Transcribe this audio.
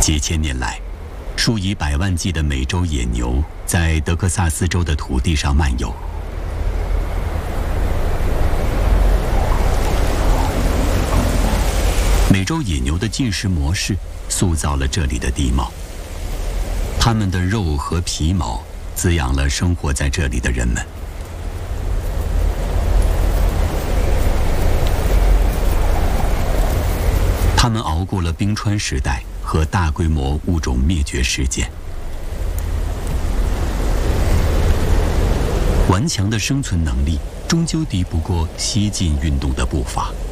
几千年来，数以百万计的美洲野牛在德克萨斯州的土地上漫游。美洲野牛的进食模式塑造了这里的地貌，它们的肉和皮毛滋养了生活在这里的人们。它们熬过了冰川时代和大规模物种灭绝事件。顽强的生存能力终究敌不过西进运动的步伐。